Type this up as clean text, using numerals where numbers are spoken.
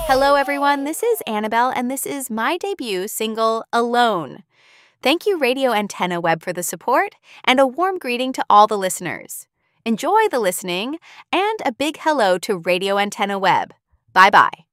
Hello, everyone. This is Annabelle, and this is my debut single, Alone. Thank you, Radio Antenna Web, for the support, and a warm greeting to all the listeners. Enjoy the listening, and a big hello to Radio Antenna Web. Bye-bye.